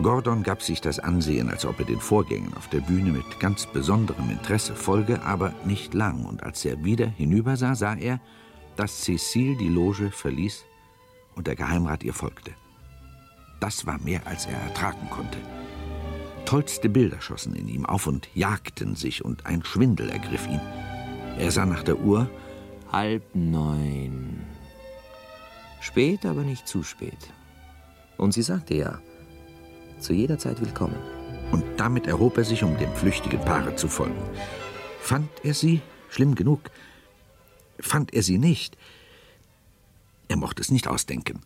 Gordon gab sich das Ansehen, als ob er den Vorgängen auf der Bühne mit ganz besonderem Interesse folge, aber nicht lang. Und als er wieder hinübersah, sah er, dass Cécile die Loge verließ und der Geheimrat ihr folgte. Das war mehr, als er ertragen konnte. Tollste Bilder schossen in ihm auf und jagten sich, und ein Schwindel ergriff ihn. Er sah nach der Uhr. 8:30. Spät, aber nicht zu spät. Und sie sagte ja, zu jeder Zeit willkommen. Und damit erhob er sich, um dem flüchtigen Paare zu folgen. Fand er sie? Schlimm genug. Fand er sie nicht? Er mochte es nicht ausdenken.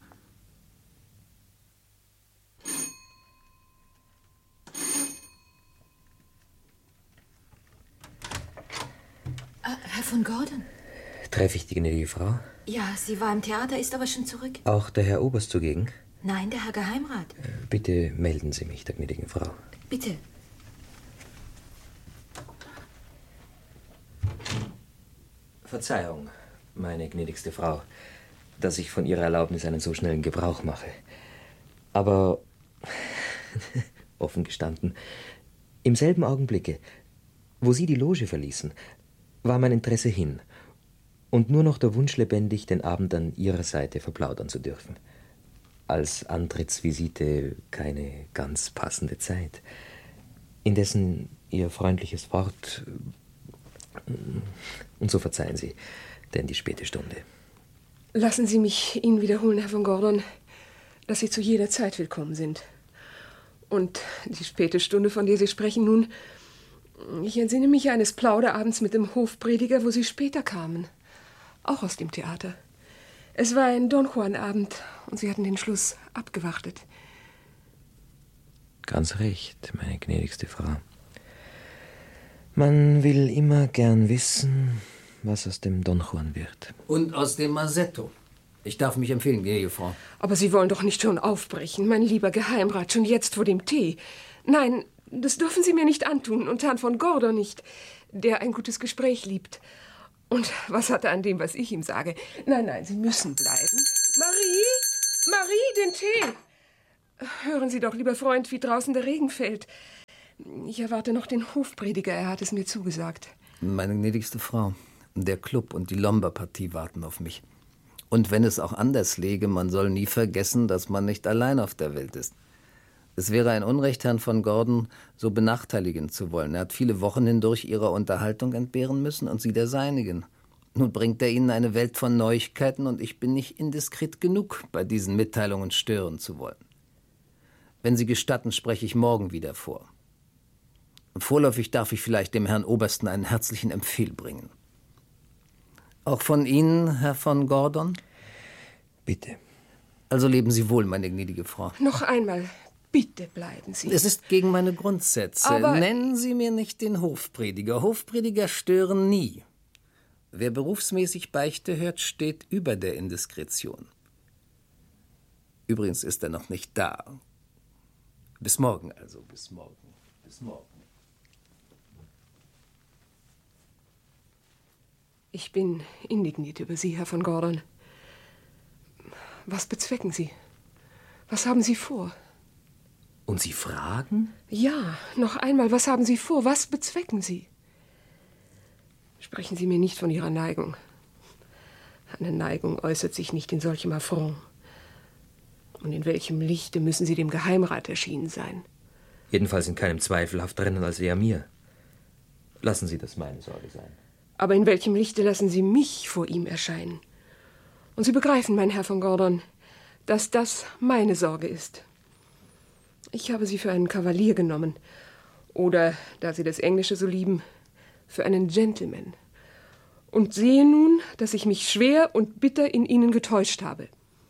Herr von Gordon? Treffe ich die gnädige Frau? Ja, sie war im Theater, ist aber schon zurück. Auch der Herr Oberst zugegen? Nein, der Herr Geheimrat. Bitte melden Sie mich, der gnädigen Frau. Bitte. Verzeihung, meine gnädigste Frau, dass ich von Ihrer Erlaubnis einen so schnellen Gebrauch mache. Aber, offen gestanden, im selben Augenblicke, wo Sie die Loge verließen, war mein Interesse hin und nur noch der Wunsch lebendig, den Abend an Ihrer Seite verplaudern zu dürfen. Als Antrittsvisite keine ganz passende Zeit. Indessen Ihr freundliches Wort. Und so verzeihen Sie, denn die späte Stunde. Lassen Sie mich Ihnen wiederholen, Herr von Gordon, dass Sie zu jeder Zeit willkommen sind. Und die späte Stunde, von der Sie sprechen, nun, ich entsinne mich eines Plauderabends mit dem Hofprediger, wo Sie später kamen. Auch aus dem Theater. Es war ein Don Juan-Abend und Sie hatten den Schluss abgewartet. Ganz recht, meine gnädigste Frau. Man will immer gern wissen, was aus dem Don Juan wird. Und aus dem Masetto. Ich darf mich empfehlen, gnädige Frau. Aber Sie wollen doch nicht schon aufbrechen, mein lieber Geheimrat, schon jetzt vor dem Tee. Nein, das dürfen Sie mir nicht antun und Herrn von Gordon nicht, der ein gutes Gespräch liebt. Und was hat er an dem, was ich ihm sage? Nein, nein, Sie müssen bleiben. Marie, den Tee! Hören Sie doch, lieber Freund, wie draußen der Regen fällt. Ich erwarte noch den Hofprediger, er hat es mir zugesagt. Meine gnädigste Frau, der Club und die Lomba-Partie warten auf mich. Und wenn es auch anders läge, man soll nie vergessen, dass man nicht allein auf der Welt ist. Es wäre ein Unrecht, Herrn von Gordon so benachteiligen zu wollen. Er hat viele Wochen hindurch Ihrer Unterhaltung entbehren müssen und Sie der seinigen. Nun bringt er Ihnen eine Welt von Neuigkeiten und ich bin nicht indiskret genug, bei diesen Mitteilungen stören zu wollen. Wenn Sie gestatten, spreche ich morgen wieder vor. Vorläufig darf ich vielleicht dem Herrn Obersten einen herzlichen Empfehl bringen. Auch von Ihnen, Herr von Gordon? Bitte. Also leben Sie wohl, meine gnädige Frau. Noch einmal, bitte bleiben Sie. Es ist gegen meine Grundsätze. Aber nennen Sie mir nicht den Hofprediger. Hofprediger stören nie. Wer berufsmäßig Beichte hört, steht über der Indiskretion. Übrigens ist er noch nicht da. Bis morgen also, bis morgen, bis morgen. Ich bin indigniert über Sie, Herr von Gordon. Was bezwecken Sie? Was haben Sie vor? Und Sie fragen? Ja, noch einmal, was haben Sie vor? Was bezwecken Sie? Sprechen Sie mir nicht von Ihrer Neigung. Eine Neigung äußert sich nicht in solchem Affront. Und in welchem Lichte müssen Sie dem Geheimrat erschienen sein? Jedenfalls in keinem zweifelhafteren als eher mir. Lassen Sie das meine Sorge sein. Aber in welchem Lichte lassen Sie mich vor ihm erscheinen? Und Sie begreifen, mein Herr von Gordon, dass das meine Sorge ist. Ich habe Sie für einen Kavalier genommen. Oder, da Sie das Englische so lieben, für einen Gentleman. Und sehe nun, dass ich mich schwer und bitter in Ihnen getäuscht habe.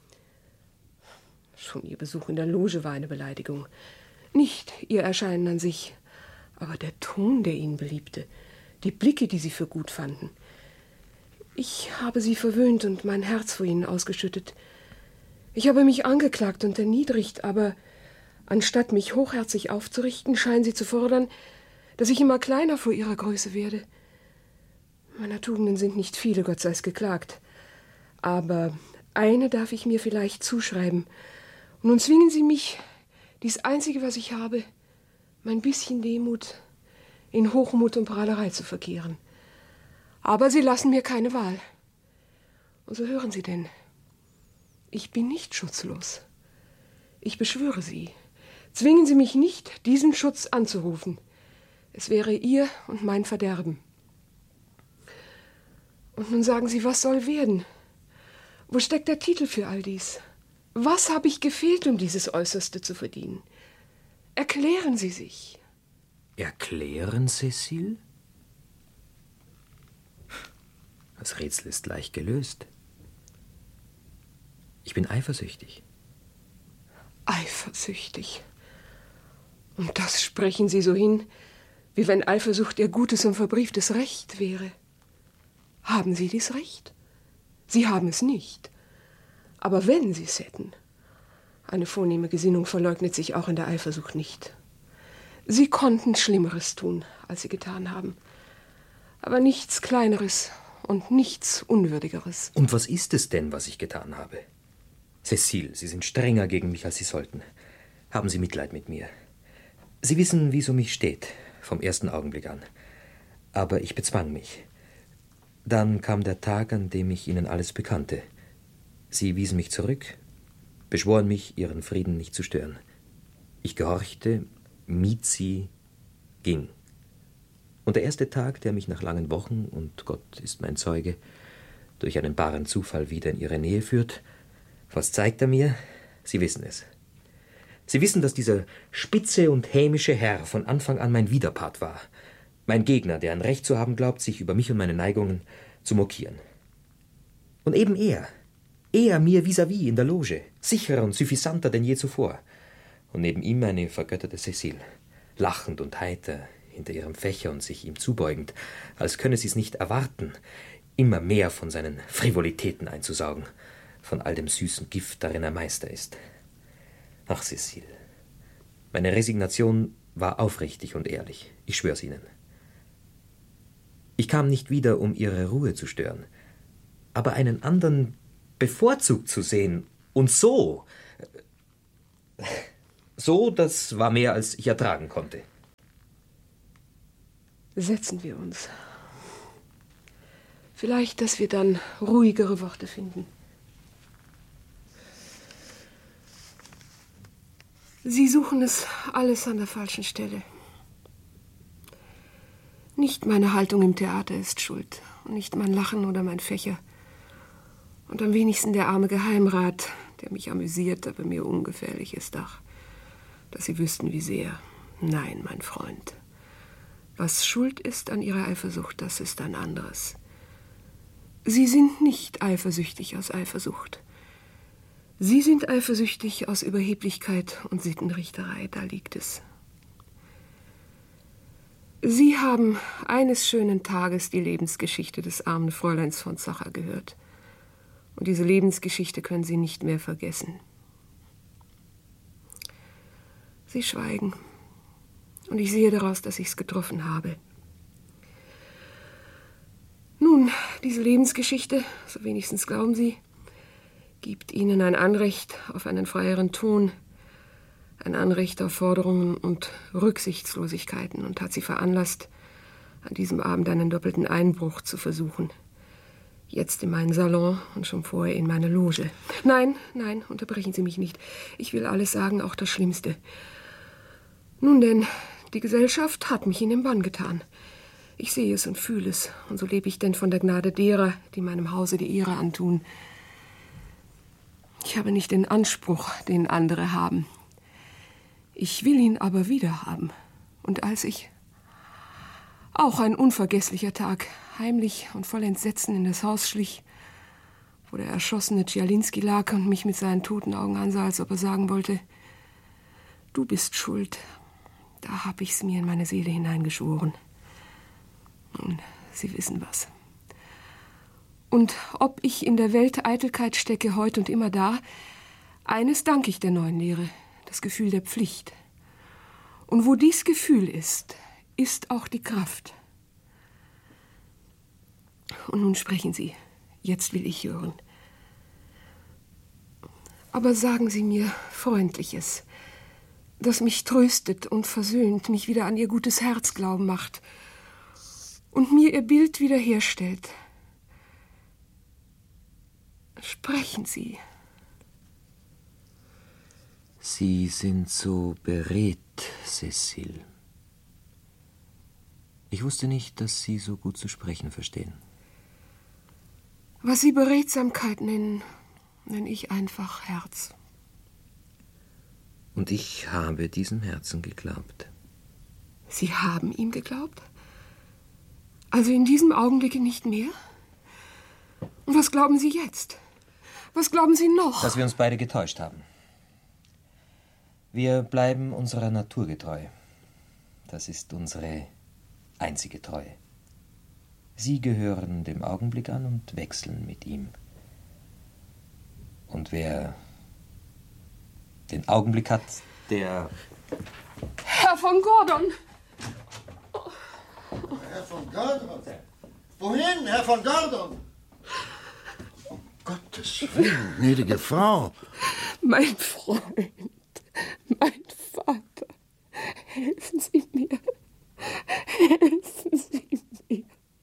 Schon Ihr Besuch in der Loge war eine Beleidigung. Nicht Ihr Erscheinen an sich, aber der Ton, der Ihnen beliebte, die Blicke, die Sie für gut fanden. Ich habe Sie verwöhnt und mein Herz vor Ihnen ausgeschüttet. Ich habe mich angeklagt und erniedrigt, aber anstatt mich hochherzig aufzurichten, scheinen Sie zu fordern, dass ich immer kleiner vor Ihrer Größe werde. Meiner Tugenden sind nicht viele, Gott sei's geklagt. Aber eine darf ich mir vielleicht zuschreiben. Und nun zwingen Sie mich, Dies Einzige, was ich habe, mein bisschen Demut, in Hochmut und Prahlerei zu verkehren. Aber Sie lassen mir keine Wahl. Und so hören Sie denn, ich bin nicht schutzlos. Ich beschwöre Sie, zwingen Sie mich nicht, diesen Schutz anzurufen. Es wäre Ihr und mein Verderben. Und nun sagen Sie, was soll werden? Wo steckt der Titel für all dies? Was habe ich gefehlt, um dieses Äußerste zu verdienen? Erklären Sie sich. Erklären, Cécile? Das Rätsel ist leicht gelöst. Ich bin eifersüchtig. Eifersüchtig. Und das sprechen Sie so hin, wie wenn Eifersucht Ihr gutes und verbrieftes Recht wäre. Haben Sie dies Recht? Sie haben es nicht. Aber wenn Sie es hätten, eine vornehme Gesinnung verleugnet sich auch in der Eifersucht nicht. Sie konnten Schlimmeres tun, als Sie getan haben. Aber nichts Kleineres und nichts Unwürdigeres. Und was ist es denn, was ich getan habe? Cécile, Sie sind strenger gegen mich, als Sie sollten. Haben Sie Mitleid mit mir. Sie wissen, wie es um mich steht, vom ersten Augenblick an. Aber ich bezwang mich. Dann kam der Tag, an dem ich Ihnen alles bekannte. Sie wiesen mich zurück, beschworen mich, Ihren Frieden nicht zu stören. Ich gehorchte, mied sie, ging. Und der erste Tag, der mich nach langen Wochen, und Gott ist mein Zeuge, durch einen baren Zufall wieder in Ihre Nähe führt, was zeigt er mir? Sie wissen es. Sie wissen, dass dieser spitze und hämische Herr von Anfang an mein Widerpart war. Mein Gegner, der ein Recht zu haben glaubt, sich über mich und meine Neigungen zu mokieren. Und eben er mir vis-à-vis in der Loge, sicherer und suffisanter denn je zuvor. Und neben ihm meine vergötterte Cécile, lachend und heiter, hinter ihrem Fächer und sich ihm zubeugend, als könne sie es nicht erwarten, immer mehr von seinen Frivolitäten einzusaugen, von all dem süßen Gift, darin er Meister ist. Ach, Cécile, meine Resignation war aufrichtig und ehrlich, ich schwör's Ihnen. Ich kam nicht wieder, um Ihre Ruhe zu stören, aber einen anderen bevorzugt zu sehen, und so, das war mehr, als ich ertragen konnte. Setzen wir uns. Vielleicht, dass wir dann ruhigere Worte finden. Sie suchen es alles an der falschen Stelle. Nicht meine Haltung im Theater ist schuld, und nicht mein Lachen oder mein Fächer. Und am wenigsten der arme Geheimrat, der mich amüsiert, aber mir ungefährlich ist. Ach, dass Sie wüssten, wie sehr. Nein, mein Freund. Was schuld ist an Ihrer Eifersucht, das ist ein anderes. Sie sind nicht eifersüchtig aus Eifersucht. Sie sind eifersüchtig aus Überheblichkeit und Sittenrichterei, da liegt es. Sie haben eines schönen Tages die Lebensgeschichte des armen Fräuleins von Sacher gehört. Und diese Lebensgeschichte können Sie nicht mehr vergessen. Sie schweigen. Und ich sehe daraus, dass ich es getroffen habe. Nun, diese Lebensgeschichte, so wenigstens glauben Sie, gibt Ihnen ein Anrecht auf einen freieren Ton, ein Anrecht auf Forderungen und Rücksichtslosigkeiten und hat Sie veranlasst, an diesem Abend einen doppelten Einbruch zu versuchen. Jetzt in meinen Salon und schon vorher in meine Loge. Nein, unterbrechen Sie mich nicht. Ich will alles sagen, auch das Schlimmste. Nun denn, die Gesellschaft hat mich in den Bann getan. Ich sehe es und fühle es. Und so lebe ich denn von der Gnade derer, die meinem Hause die Ehre antun. Ich habe nicht den Anspruch, den andere haben. Ich will ihn aber wieder haben. Und als ich, auch ein unvergesslicher Tag, heimlich und voll Entsetzen in das Haus schlich, wo der erschossene Tschialinski lag und mich mit seinen toten Augen ansah, als ob er sagen wollte, du bist schuld. Da hab ich's mir in meine Seele hineingeschworen. Nun, Sie wissen was. Und ob ich in der Welt Eitelkeit stecke, heut und immer da, eines danke ich der neuen Lehre, das Gefühl der Pflicht. Und wo dies Gefühl ist, ist auch die Kraft. Und nun sprechen Sie, jetzt will ich hören. Aber sagen Sie mir Freundliches. das mich tröstet und versöhnt, mich wieder an ihr gutes Herz glauben macht und mir ihr Bild wiederherstellt. Sprechen Sie. Sie sind so beredt, Cécile. Ich wusste nicht, dass Sie so gut zu sprechen verstehen. Was Sie Beredsamkeit nennen, nenne ich einfach Herz. Und ich habe diesem Herzen geglaubt. Sie haben ihm geglaubt? Also in diesem Augenblicke nicht mehr? Und was glauben Sie jetzt? Was glauben Sie noch? Dass wir uns beide getäuscht haben. Wir bleiben unserer Natur getreu. Das ist unsere einzige Treue. Sie gehören dem Augenblick an und wechseln mit ihm. Und wer den Augenblick hat, der... Herr von Gordon! Herr von Gordon? Wohin, Herr von Gordon? Um Gottes Willen, gnädige Frau. Mein Freund, mein Vater, helfen Sie mir. Helfen Sie mir.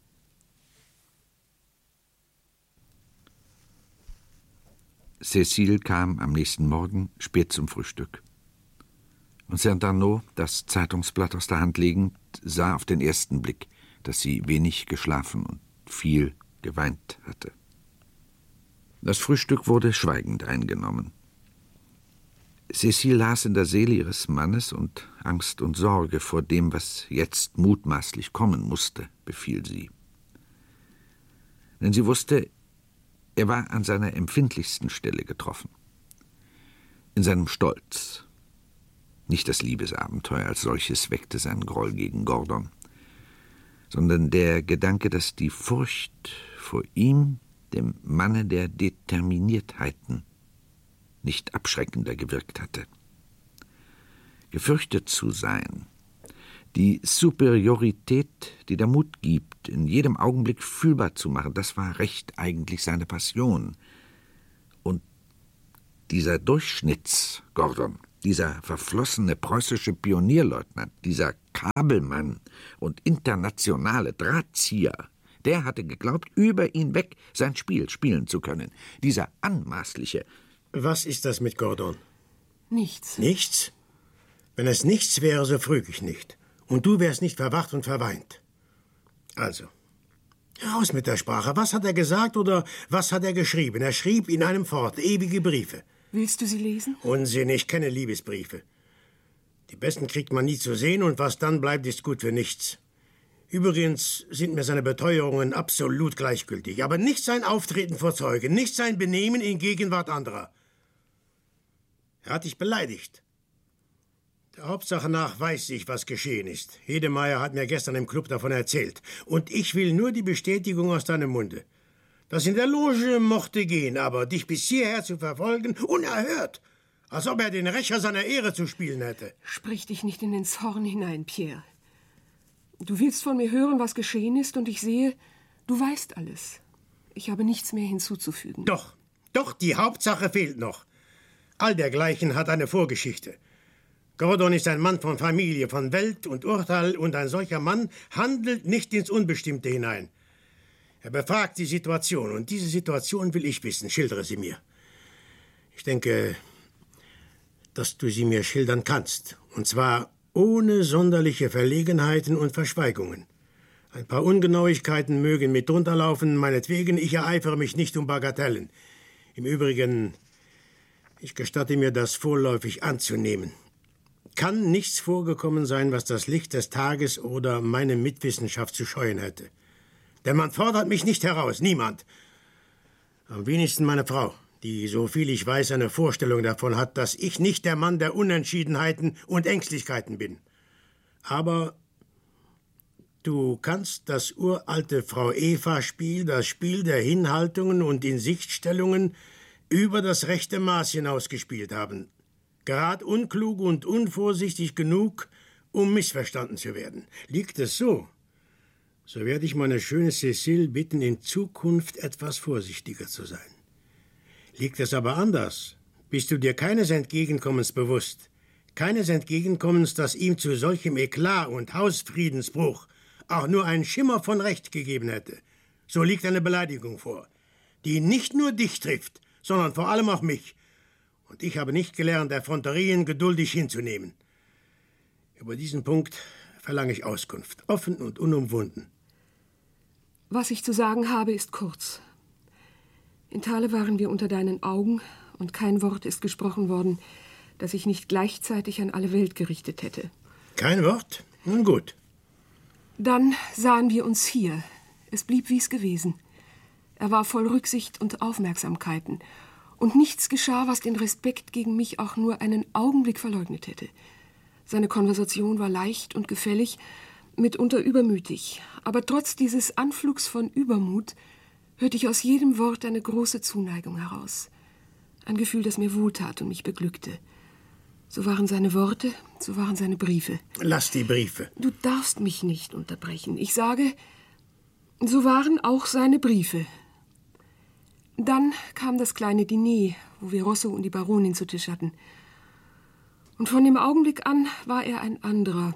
Cécile kam am nächsten Morgen spät zum Frühstück. Und Saint Arnaud, das Zeitungsblatt aus der Hand legend, sah auf den ersten Blick, dass sie wenig geschlafen und viel geweint hatte. Das Frühstück wurde schweigend eingenommen. Cécile las in der Seele ihres Mannes und Angst und Sorge vor dem, was jetzt mutmaßlich kommen musste, befiel sie. Denn sie wusste, er war an seiner empfindlichsten Stelle getroffen. In seinem Stolz. Nicht das Liebesabenteuer als solches weckte seinen Groll gegen Gordon, sondern der Gedanke, dass die Furcht vor ihm, dem Manne der Determiniertheiten, nicht abschreckender gewirkt hatte. Gefürchtet zu sein, die Superiorität, die der Mut gibt, in jedem Augenblick fühlbar zu machen, das war recht eigentlich seine Passion. Und dieser Durchschnitts-Gordon, dieser verflossene preußische Pionierleutnant, dieser Kabelmann und internationale Drahtzieher, der hatte geglaubt, über ihn weg sein Spiel spielen zu können. Dieser anmaßliche... Was ist das mit Gordon? Nichts. Nichts? Wenn es nichts wäre, so früg ich nicht. Und du wärst nicht verwacht und verweint. Also, raus mit der Sprache. Was hat er gesagt oder was hat er geschrieben? Er schrieb in einem fort ewige Briefe. Willst du sie lesen? Unsinn, ich kenne Liebesbriefe. Die besten kriegt man nie zu sehen und was dann bleibt, ist gut für nichts. Übrigens sind mir seine Beteuerungen absolut gleichgültig. Aber nicht sein Auftreten vor Zeugen, nicht sein Benehmen in Gegenwart anderer. Er hat dich beleidigt. Der Hauptsache nach weiß ich, was geschehen ist. Hedemeyer hat mir gestern im Club davon erzählt. Und ich will nur die Bestätigung aus deinem Munde. Das in der Loge mochte gehen, aber dich bis hierher zu verfolgen, unerhört. Als ob er den Rächer seiner Ehre zu spielen hätte. Sprich dich nicht in den Zorn hinein, Pierre. Du willst von mir hören, was geschehen ist, und ich sehe, du weißt alles. Ich habe nichts mehr hinzuzufügen. Doch, die Hauptsache fehlt noch. All dergleichen hat eine Vorgeschichte. Gordon ist ein Mann von Familie, von Welt und Urteil, und ein solcher Mann handelt nicht ins Unbestimmte hinein. Er befragt die Situation, und diese Situation will ich wissen. Schildere sie mir. Ich denke, dass du sie mir schildern kannst, und zwar ohne sonderliche Verlegenheiten und Verschweigungen. Ein paar Ungenauigkeiten mögen mit drunter laufen, meinetwegen, ich ereifere mich nicht um Bagatellen. Im Übrigen, ich gestatte mir, das vorläufig anzunehmen. Kann nichts vorgekommen sein, was das Licht des Tages oder meine Mitwissenschaft zu scheuen hätte. Denn man fordert mich nicht heraus, niemand. Am wenigsten meine Frau, die, so viel ich weiß, eine Vorstellung davon hat, dass ich nicht der Mann der Unentschiedenheiten und Ängstlichkeiten bin. Aber du kannst das uralte Frau-Eva-Spiel, das Spiel der Hinhaltungen und Insichtstellungen, über das rechte Maß hinausgespielt haben. Gerad unklug und unvorsichtig genug, um missverstanden zu werden. Liegt es so, so werde ich meine schöne Cécile bitten, in Zukunft etwas vorsichtiger zu sein. Liegt es aber anders, bist du dir keines Entgegenkommens bewusst, keines Entgegenkommens, das ihm zu solchem Eklat und Hausfriedensbruch auch nur einen Schimmer von Recht gegeben hätte. So liegt eine Beleidigung vor, die nicht nur dich trifft, sondern vor allem auch mich. Und ich habe nicht gelernt, Effronterien geduldig hinzunehmen. Über diesen Punkt verlange ich Auskunft, offen und unumwunden. Was ich zu sagen habe, ist kurz. In Thale waren wir unter deinen Augen, und kein Wort ist gesprochen worden, das ich nicht gleichzeitig an alle Welt gerichtet hätte. Kein Wort? Nun gut. Dann sahen wir uns hier. Es blieb, wie es gewesen. Er war voll Rücksicht und Aufmerksamkeiten. Und nichts geschah, was den Respekt gegen mich auch nur einen Augenblick verleugnet hätte. Seine Konversation war leicht und gefällig, mitunter übermütig. Aber trotz dieses Anflugs von Übermut hörte ich aus jedem Wort eine große Zuneigung heraus. Ein Gefühl, das mir wohltat und mich beglückte. So waren seine Worte, so waren seine Briefe. Lass die Briefe. Du darfst mich nicht unterbrechen. Ich sage, so waren auch seine Briefe. Dann kam das kleine Diner, wo wir Rosso und die Baronin zu Tisch hatten. Und von dem Augenblick an war er ein anderer.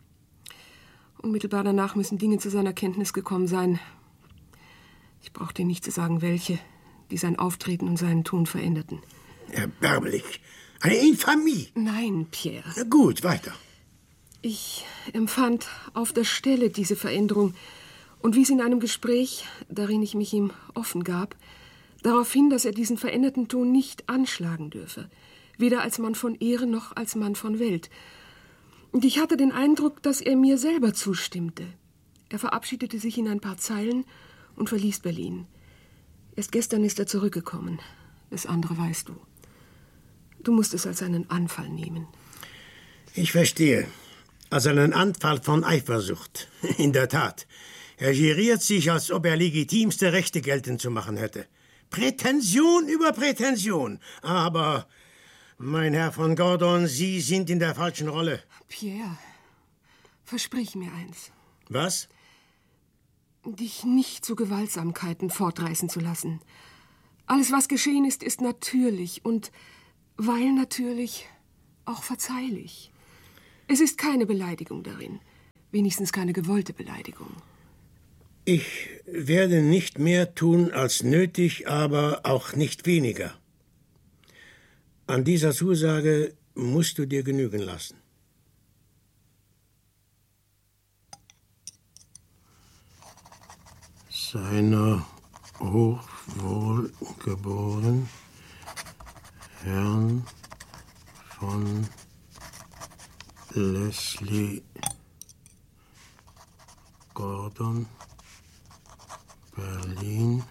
Unmittelbar danach müssen Dinge zu seiner Kenntnis gekommen sein. Ich brauche dir nicht zu sagen, welche, die sein Auftreten und seinen Ton veränderten. Erbärmlich. Eine Infamie. Nein, Pierre. Na gut, weiter. Ich empfand auf der Stelle diese Veränderung und wies in einem Gespräch, darin ich mich ihm offen gab, darauf hin, dass er diesen veränderten Ton nicht anschlagen dürfe, weder als Mann von Ehre noch als Mann von Welt. Und ich hatte den Eindruck, dass er mir selber zustimmte. Er verabschiedete sich in ein paar Zeilen und verließ Berlin. Erst gestern ist er zurückgekommen. Das andere weißt du. Du musst es als einen Anfall nehmen. Ich verstehe. Als einen Anfall von Eifersucht. In der Tat. Er geriert sich, als ob er legitimste Rechte geltend zu machen hätte. Prätension über Prätension. Aber, mein Herr von Gordon, Sie sind in der falschen Rolle. Pierre, versprich mir eins. Was? Dich nicht zu Gewaltsamkeiten fortreißen zu lassen. Alles, was geschehen ist, ist natürlich und, weil natürlich, auch verzeihlich. Es ist keine Beleidigung darin, wenigstens keine gewollte Beleidigung. Ich werde nicht mehr tun als nötig, aber auch nicht weniger. An dieser Zusage musst du dir genügen lassen. Seiner hochwohlgeboren Herrn von Leslie Gordon, Berlin.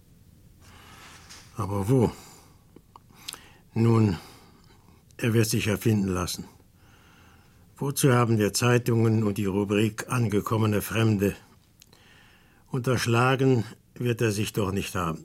Aber wo? Nun, er wird sich erfinden lassen. Wozu haben wir Zeitungen und die Rubrik angekommene Fremde? Unterschlagen wird er sich doch nicht haben.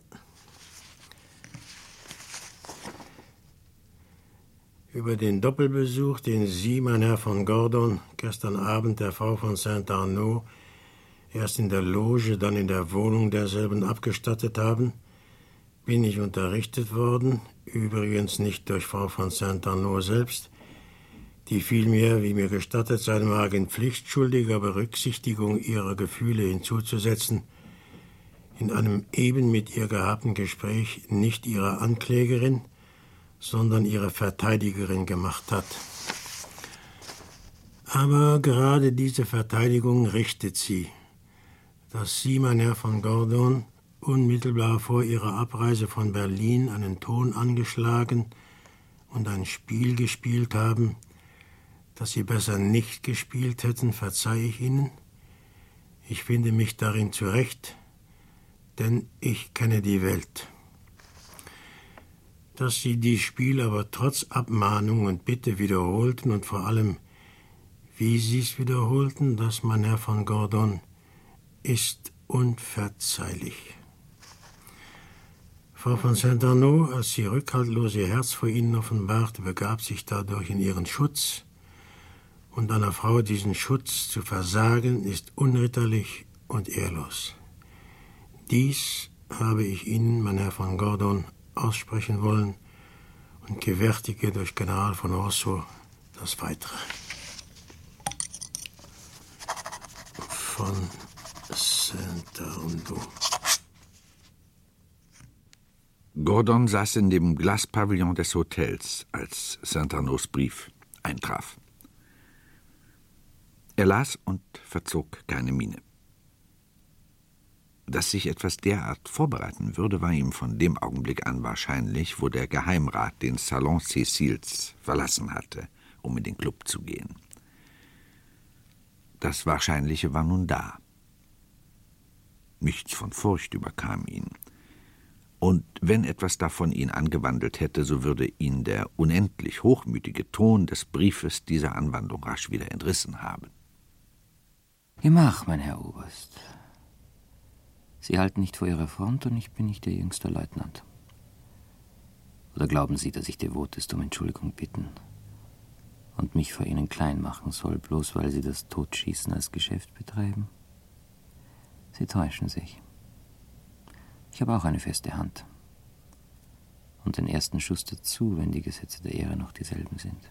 Über den Doppelbesuch, den Sie, mein Herr von Gordon, gestern Abend der Frau von Saint-Arnaud erst in der Loge, dann in der Wohnung derselben abgestattet haben, bin ich unterrichtet worden, übrigens nicht durch Frau von Saint-Arnaud selbst, die vielmehr, wie mir gestattet sein mag, in pflichtschuldiger Berücksichtigung ihrer Gefühle hinzuzusetzen, in einem eben mit ihr gehabten Gespräch nicht ihre Anklägerin, sondern ihre Verteidigerin gemacht hat. Aber gerade diese Verteidigung richtet sie, dass Sie, mein Herr von Gordon, unmittelbar vor Ihrer Abreise von Berlin einen Ton angeschlagen und ein Spiel gespielt haben, das Sie besser nicht gespielt hätten, verzeihe ich Ihnen. Ich finde mich darin zurecht, denn ich kenne die Welt. Dass Sie dies Spiel aber trotz Abmahnung und Bitte wiederholten und vor allem, wie Sie es wiederholten, das, mein Herr von Gordon, ist unverzeihlich. Frau von Saint-Arnaud, als sie rückhaltlos ihr Herz vor Ihnen offenbarte, begab sich dadurch in Ihren Schutz, und einer Frau diesen Schutz zu versagen, ist unritterlich und ehrlos. Dies habe ich Ihnen, mein Herr von Gordon, aussprechen wollen und gewärtige durch General von Rosso das Weitere. Von Saint-Arnaud. Gordon saß in dem Glaspavillon des Hotels, als Saint-Arnauds Brief eintraf. Er las und verzog keine Miene. Dass sich etwas derart vorbereiten würde, war ihm von dem Augenblick an wahrscheinlich, wo der Geheimrat den Salon Cécils verlassen hatte, um in den Club zu gehen. Das Wahrscheinliche war nun da. Nichts von Furcht überkam ihn. Und wenn etwas davon ihn angewandelt hätte, so würde ihn der unendlich hochmütige Ton des Briefes dieser Anwandlung rasch wieder entrissen haben. Gemach, mein Herr Oberst. Sie halten nicht vor Ihrer Front und ich bin nicht Ihr jüngster Leutnant. Oder glauben Sie, dass ich devotest um Entschuldigung bitten und mich vor Ihnen klein machen soll, bloß weil Sie das Totschießen als Geschäft betreiben? Sie täuschen sich. Ich habe auch eine feste Hand. Und den ersten Schuss dazu, wenn die Gesetze der Ehre noch dieselben sind.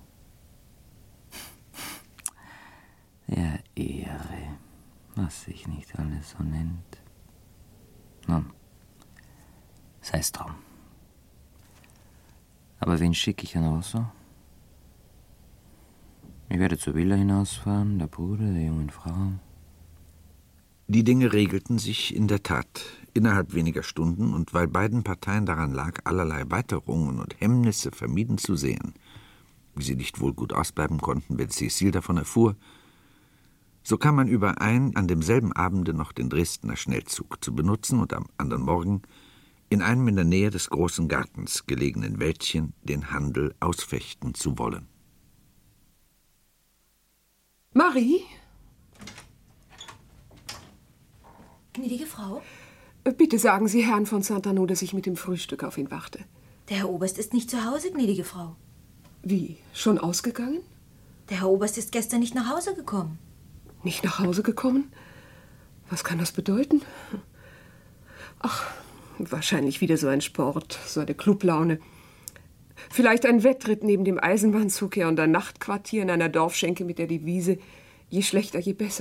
Der Ehre, was sich nicht alles so nennt. Nun, sei's drum. Aber wen schicke ich an Rosso? Ich werde zur Villa hinausfahren, der Bruder der jungen Frau. Die Dinge regelten sich in der Tat innerhalb weniger Stunden, und weil beiden Parteien daran lag, allerlei Weiterungen und Hemmnisse vermieden zu sehen, wie sie nicht wohl gut ausbleiben konnten, wenn Cécile davon erfuhr, so kam man überein, an demselben Abende noch den Dresdner Schnellzug zu benutzen und am anderen Morgen in einem in der Nähe des großen Gartens gelegenen Wäldchen den Handel ausfechten zu wollen. Marie? Gnädige Frau? Bitte sagen Sie Herrn von Saint-Arnaud, dass ich mit dem Frühstück auf ihn warte. Der Herr Oberst ist nicht zu Hause, gnädige Frau. Wie, schon ausgegangen? Der Herr Oberst ist gestern nicht nach Hause gekommen. Nicht nach Hause gekommen? Was kann das bedeuten? Ach, wahrscheinlich wieder so ein Sport, so eine Clublaune. Vielleicht ein Wettritt neben dem Eisenbahnzug her und ein Nachtquartier in einer Dorfschenke mit der Devise, je schlechter, je besser.